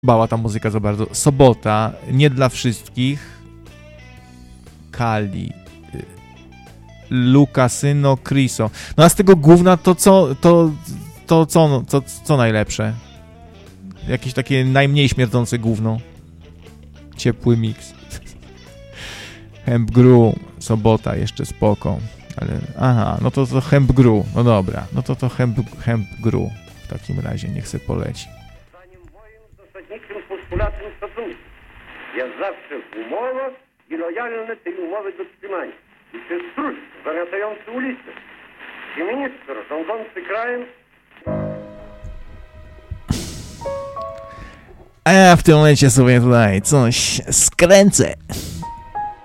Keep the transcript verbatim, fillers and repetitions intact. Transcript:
bała ta muzyka za bardzo. Sobota, nie dla wszystkich. Kali. Lucasyno Criso. No a z tego gówna to co, to, to co, no, co, co najlepsze? Jakieś takie najmniej śmierdzące gówno. Ciepły miks. Hemp Gru, sobota, jeszcze spoko. Ale, aha, no to to Hemp Gru, no dobra. No to to Hemp, hemp Gru w takim razie, niech se poleci. Moim zasadniczym postulatem szacunku jest zawsze umowa i lojalne tej umowy dotrzymanie. I to jest stróż zamiatający ulicę. I minister rządzący krajem. A ja w tym momencie sobie tutaj coś skręcę.